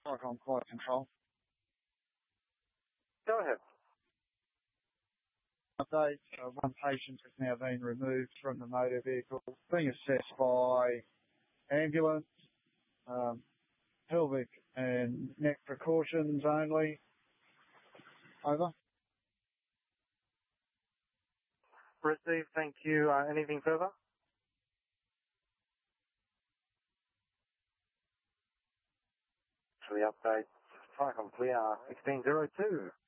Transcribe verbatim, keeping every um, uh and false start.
Icon Flight Control. Go ahead. Update, uh, one patient has now been removed from the motor vehicle, being assessed by ambulance, um, pelvic and neck precautions only. Over. Received, thank you. Uh, anything further? For the update, Icon Clear sixteen zero two.